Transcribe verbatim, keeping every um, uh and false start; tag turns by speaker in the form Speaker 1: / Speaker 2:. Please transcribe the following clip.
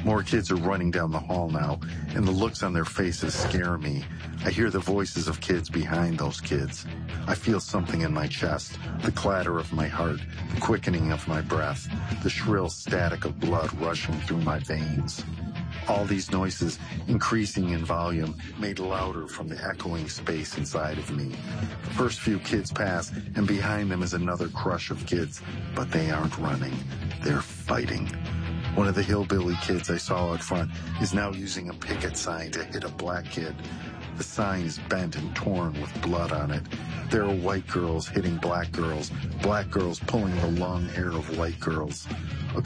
Speaker 1: More kids are running down the hall now, and the looks on their faces scare me. I hear the voices of kids behind those kids. I feel something in my chest, the clatter of my heart, the quickening of my breath, the shrill static of blood rushing through my veins. All these noises, increasing in volume, made louder from the echoing space inside of me. The first few kids pass, and behind them is another crush of kids, but they aren't running. They're fighting. One of the hillbilly kids I saw out front is now using a picket sign to hit a black kid. The sign is bent and torn with blood on it. There are white girls hitting black girls, black girls pulling the long hair of white girls. A